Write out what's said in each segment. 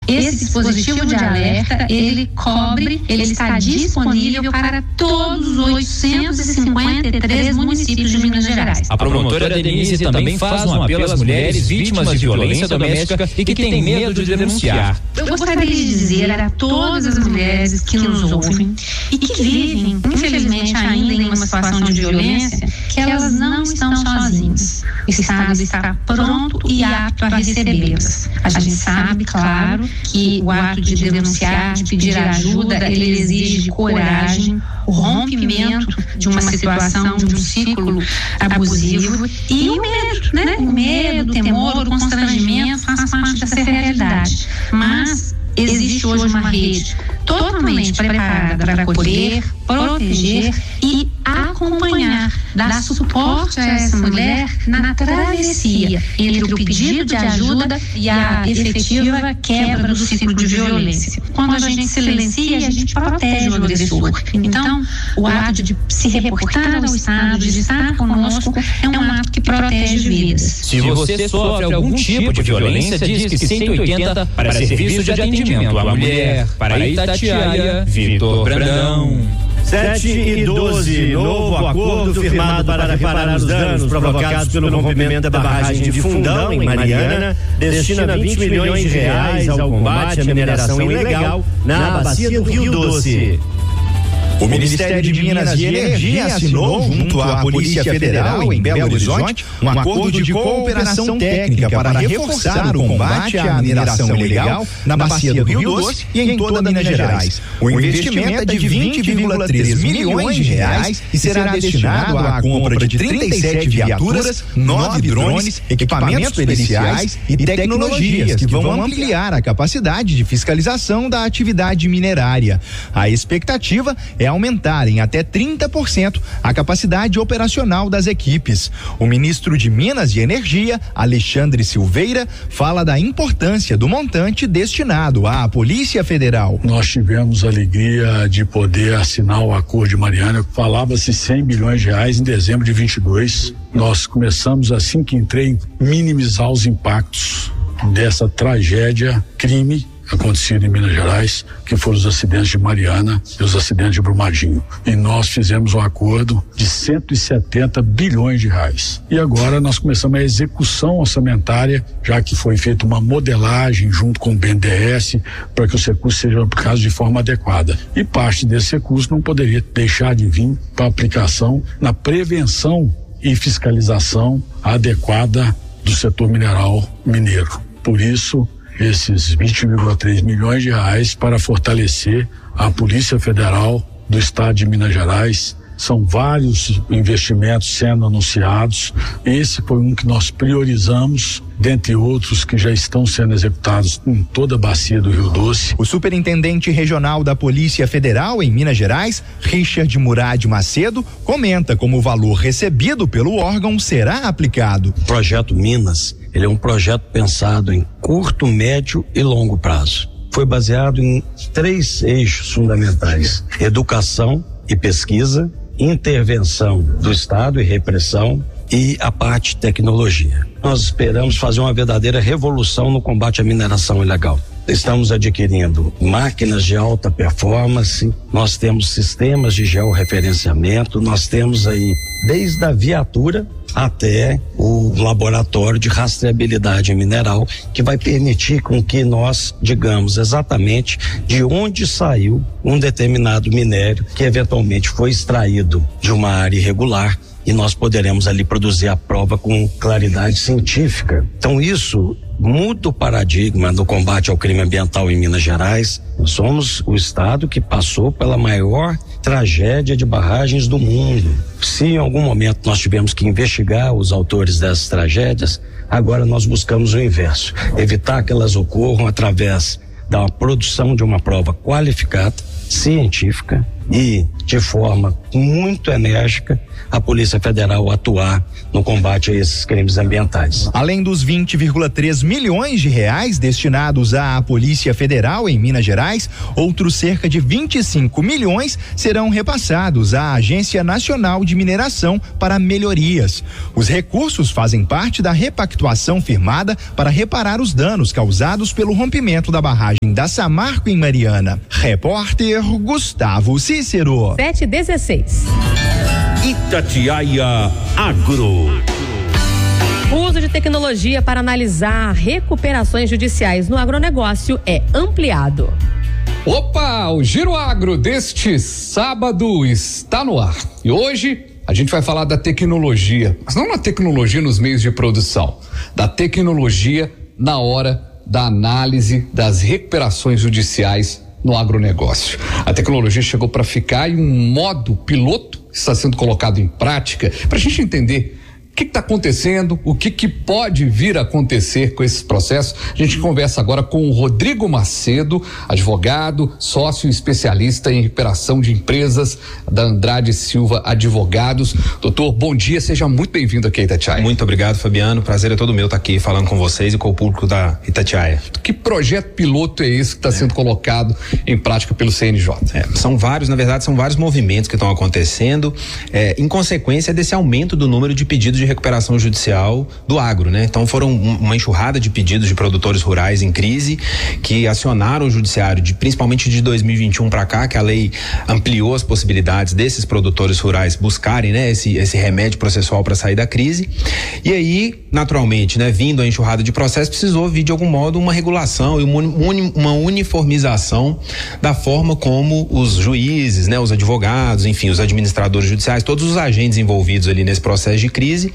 Esse dispositivo de alerta, ele está disponível para todos os 853 municípios de Minas Gerais. A promotora Denise também faz um apelo às mulheres vítimas de violência doméstica e que têm medo de denunciar. Eu gostaria de dizer a todas as mulheres que nos ouvem e que vivem, infelizmente, ainda em uma situação de violência, que elas não estão sozinhas. O Estado está pronto e apto a recebê-las. A gente sabe, claro, que o ato de denunciar, de pedir ajuda, ele exige coragem, o rompimento de uma situação, de um ciclo abusivo e o medo, né? O medo, o temor, o constrangimento faz parte dessa realidade. Mas existe hoje uma rede totalmente preparada para acolher, proteger e acompanhar, dar suporte a essa mulher na travessia entre o pedido de ajuda e a efetiva quebra do ciclo de violência. Quando a gente silencia, a gente protege o agressor. Então, o ato de se reportar ao Estado, de estar conosco, é um ato que protege vidas. Se você sofre algum tipo de violência, diz que 180 para serviço de atendimento à mulher. Para Itatiaia, Vitor Brandão. 7:12, novo acordo firmado para reparar os danos provocados pelo rompimento da barragem de Fundão, em Mariana, destina 20 milhões de reais ao combate à mineração ilegal na bacia do Rio Doce. O Ministério de Minas e Energia assinou, junto à Polícia Federal em Belo Horizonte, um acordo de cooperação técnica para reforçar o combate à mineração ilegal na bacia do Rio Doce e em toda Minas Gerais. O investimento é de 20,3 milhões de reais e será destinado à compra de 37 viaturas, 9 drones, equipamentos periciais e tecnologias que vão ampliar a capacidade de fiscalização da atividade minerária. A expectativa é aumentar em até 30% a capacidade operacional das equipes. O ministro de Minas e Energia, Alexandre Silveira, fala da importância do montante destinado à Polícia Federal. Nós tivemos a alegria de poder assinar o Acordo de Mariana, falava-se 100 bilhões de reais em dezembro de 22. Nós começamos, assim que entrei, minimizar os impactos dessa tragédia, crime acontecido em Minas Gerais, que foram os acidentes de Mariana e os acidentes de Brumadinho. E nós fizemos um acordo de 170 bilhões de reais. E agora nós começamos a execução orçamentária, já que foi feita uma modelagem junto com o BNDES para que os recursos sejam aplicados de forma adequada. E parte desse recurso não poderia deixar de vir para aplicação na prevenção e fiscalização adequada do setor mineral mineiro. Por isso, esses 20,3 milhões de reais para fortalecer a Polícia Federal do Estado de Minas Gerais. São vários investimentos sendo anunciados. Esse foi um que nós priorizamos, dentre outros que já estão sendo executados em toda a bacia do Rio Doce. O superintendente regional da Polícia Federal em Minas Gerais, Richard Murad Macedo, comenta como o valor recebido pelo órgão será aplicado. O projeto Minas, ele é um projeto pensado em curto, médio e longo prazo. Foi baseado em 3 eixos fundamentais: educação e pesquisa, intervenção do Estado e repressão e a parte tecnologia. Nós esperamos fazer uma verdadeira revolução no combate à mineração ilegal. Estamos adquirindo máquinas de alta performance, nós temos sistemas de georreferenciamento, nós temos aí desde a viatura até o laboratório de rastreabilidade mineral, que vai permitir com que nós digamos exatamente de onde saiu um determinado minério que eventualmente foi extraído de uma área irregular, e nós poderemos ali produzir a prova com claridade científica. Então isso muda o paradigma do combate ao crime ambiental em Minas Gerais. Nós somos o estado que passou pela maior tragédia de barragens do mundo. Se em algum momento nós tivemos que investigar os autores dessas tragédias, agora nós buscamos o inverso, evitar que elas ocorram através da produção de uma prova qualificada, científica, e de forma muito enérgica a Polícia Federal atuar no combate a esses crimes ambientais. Além dos 20,3 milhões de reais destinados à Polícia Federal em Minas Gerais, outros cerca de 25 milhões serão repassados à Agência Nacional de Mineração para melhorias. Os recursos fazem parte da repactuação firmada para reparar os danos causados pelo rompimento da barragem da Samarco em Mariana. Repórter Gustavo Cícero. 7:16. Itatiaia Agro. O uso de tecnologia para analisar recuperações judiciais no agronegócio é ampliado. Opa, o Giro Agro deste sábado está no ar. E hoje a gente vai falar da tecnologia, mas não na tecnologia nos meios de produção, da tecnologia na hora da análise das recuperações judiciais no agronegócio. A tecnologia chegou para ficar e um modo piloto está sendo colocado em prática para a gente entender o que está acontecendo, o que pode vir a acontecer com esses processos. A gente conversa agora com o Rodrigo Macedo, advogado, sócio e especialista em recuperação de empresas da Andrade Silva Advogados. Doutor, bom dia, seja muito bem-vindo aqui a Itatiaia. Muito obrigado, Fabiano, prazer é todo meu estar aqui falando com vocês e com o público da Itatiaia. Que projeto piloto é esse que está sendo colocado em prática pelo CNJ? São vários movimentos que estão acontecendo em consequência desse aumento do número de pedidos de recuperação judicial do agro, né? Então foram uma enxurrada de pedidos de produtores rurais em crise que acionaram o judiciário principalmente de 2021 para cá, que a lei ampliou as possibilidades desses produtores rurais buscarem, né, esse remédio processual para sair da crise. E aí, naturalmente, né, vindo a enxurrada de processos, precisou vir de algum modo uma regulação e uma uniformização da forma como os juízes, né, os advogados, enfim, os administradores judiciais, todos os agentes envolvidos ali nesse processo de crise,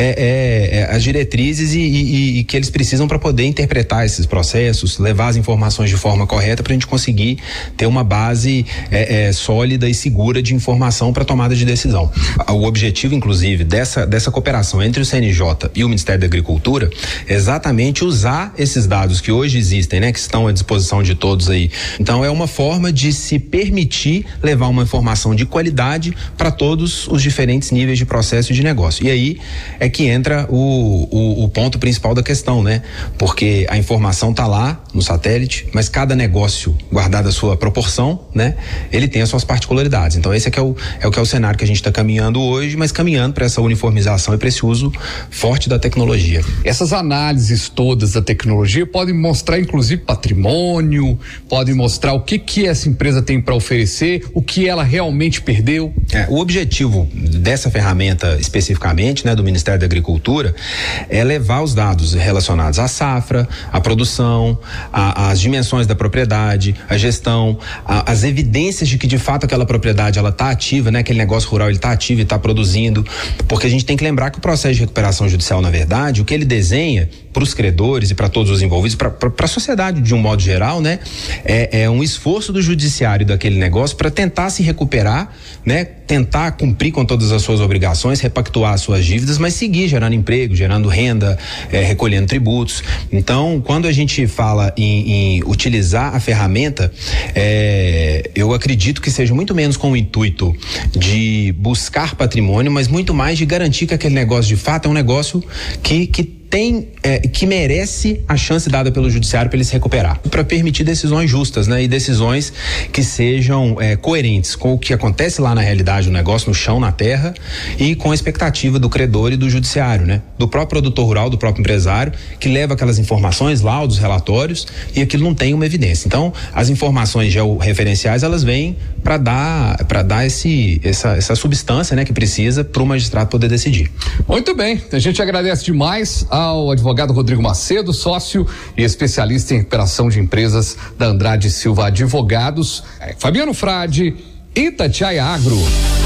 as diretrizes e que eles precisam para poder interpretar esses processos, levar as informações de forma correta para a gente conseguir ter uma base sólida e segura de informação para tomada de decisão. O objetivo, inclusive, dessa cooperação entre o CNJ e o Ministério da Agricultura é exatamente usar esses dados que hoje existem, né, que estão à disposição de todos aí. Então é uma forma de se permitir levar uma informação de qualidade para todos os diferentes níveis de processo de negócio. E aí é que entra o ponto principal da questão, né? Porque a informação tá lá no satélite, mas cada negócio, guardada a sua proporção, né? Ele tem as suas particularidades. Então esse é que é o cenário que a gente está caminhando hoje, mas caminhando para essa uniformização e para esse uso forte da tecnologia. Essas análises todas da tecnologia podem mostrar inclusive patrimônio, podem mostrar o que essa empresa tem para oferecer, o que ela realmente perdeu. O objetivo dessa ferramenta especificamente, né, do Ministério da Agricultura, é levar os dados relacionados à safra, à produção, às dimensões da propriedade, à gestão, as evidências de que de fato aquela propriedade ela está ativa, né, aquele negócio rural ele está ativo e está produzindo, porque a gente tem que lembrar que o processo de recuperação judicial, na verdade, o que ele desenha para os credores e para todos os envolvidos, para a sociedade de um modo geral, né, é um esforço do judiciário daquele negócio para tentar se recuperar, né, tentar cumprir com todas as suas obrigações, repactuar as suas dívidas, mas seguir gerando emprego, gerando renda, recolhendo tributos. Então, quando a gente fala em utilizar a ferramenta, eu acredito que seja muito menos com o intuito de buscar patrimônio, mas muito mais de garantir que aquele negócio de fato é um negócio que merece a chance dada pelo judiciário para ele se recuperar, para permitir decisões justas, né, e decisões que sejam coerentes com o que acontece lá na realidade do negócio, no chão, na terra, e com a expectativa do credor e do judiciário, né, do próprio produtor rural, do próprio empresário, que leva aquelas informações, laudos, relatórios, e aquilo não tem uma evidência. Então, as informações georreferenciais, elas vêm para dar essa substância, né, que precisa para o magistrado poder decidir. Muito bem, a gente agradece demais ao advogado Rodrigo Macedo, sócio e especialista em recuperação de empresas da Andrade Silva Advogados. Fabiano Frade, Itatiaia Agro.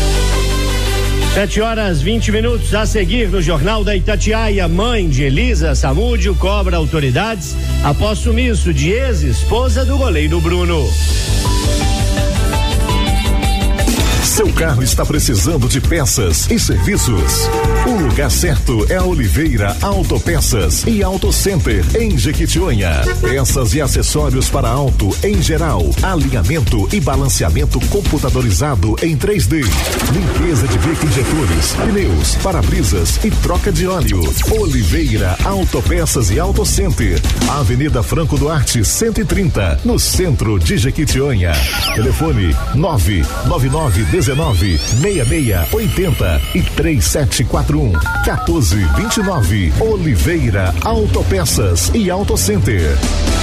7h20. A seguir no Jornal da Itatiaia, mãe de Elisa Samúdio cobra autoridades após sumiço de ex-esposa do goleiro Bruno. Seu carro está precisando de peças e serviços? O lugar certo é a Oliveira Autopeças e Auto Center em Jequitinhonha. Peças e acessórios para auto em geral, alinhamento e balanceamento computadorizado em 3D, limpeza de bico injetores, pneus, para-brisas e troca de óleo. Oliveira Autopeças e Auto Center, Avenida Franco Duarte 130, no centro de Jequitinhonha. Telefone 999196680 e 3741-1429. Oliveira Autopeças e Auto Center.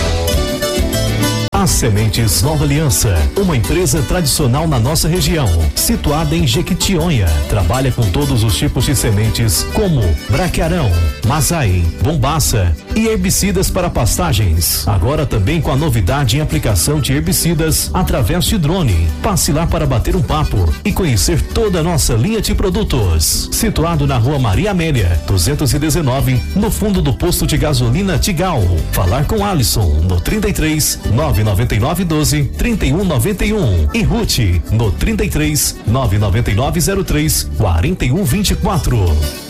As Sementes Nova Aliança, uma empresa tradicional na nossa região, situada em Jequitinhonha. Trabalha com todos os tipos de sementes, como braquiarão, mazai, bombaça e herbicidas para pastagens. Agora também com a novidade em aplicação de herbicidas através de drone. Passe lá para bater um papo e conhecer toda a nossa linha de produtos. Situado na Rua Maria Amélia, 219, no fundo do posto de gasolina Tigal. Falar com Alisson no 33 99912 3191 e Ruth no 33 99903 4124.